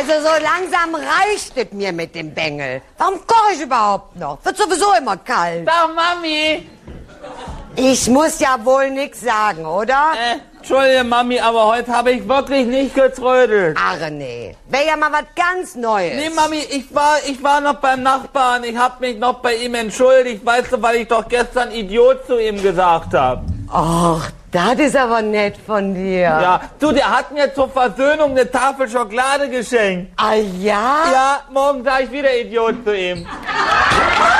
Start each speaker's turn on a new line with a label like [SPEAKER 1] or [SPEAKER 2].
[SPEAKER 1] Also so langsam reicht es mir mit dem Bengel. Warum koche ich überhaupt noch? Wird sowieso immer kalt.
[SPEAKER 2] Sag, Mami.
[SPEAKER 1] Ich muss ja wohl nix sagen, oder?
[SPEAKER 2] Entschuldige, Mami, aber heute habe ich wirklich nicht getrödelt.
[SPEAKER 1] Ach nee, wäre ja mal was ganz Neues.
[SPEAKER 2] Nee, Mami, ich war noch beim Nachbarn. Ich habe mich noch bei ihm entschuldigt, weißt du, weil ich doch gestern Idiot zu ihm gesagt habe.
[SPEAKER 1] Ach, das ist aber nett von dir.
[SPEAKER 2] Ja, du, der hat mir zur Versöhnung eine Tafel Schokolade geschenkt.
[SPEAKER 1] Ah ja?
[SPEAKER 2] Ja, morgen sage ich wieder Idiot zu ihm.